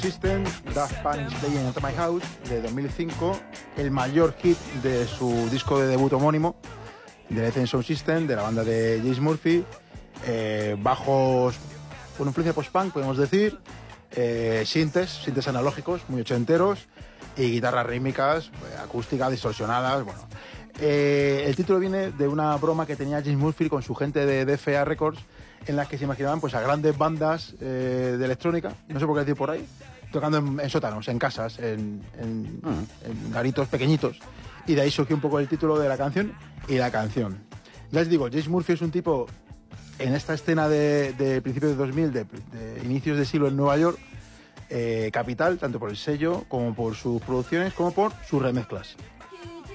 System, Daft Punk's Playing at My House, de 2005, el mayor hit de su disco de debut homónimo, de Led Sound System, de la banda de James Murphy, bajos con influencia post-punk, podemos decir, sintes analógicos, muy ochenteros, y guitarras rítmicas, acústicas, distorsionadas, bueno. El título viene de una broma que tenía James Murphy con su gente de DFA Records, en las que se imaginaban pues a grandes bandas de electrónica, no sé por qué decir por ahí, tocando en sótanos, en casas, en garitos pequeñitos, y de ahí surgió un poco el título de la canción y la canción. Ya les digo, James Murphy es un tipo en esta escena de principios de 2000, de inicios de siglo en Nueva York, capital, tanto por el sello como por sus producciones, como por sus remezclas.